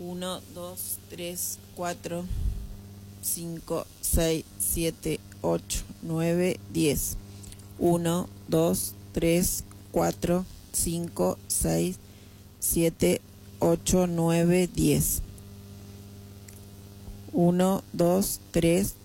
1, 2, 3, 4, 5, 6, 7, 8, 9, 10. 1, 2, 3, 4, 5, 6, 7, 8, 9, 10. 1, 2, 3,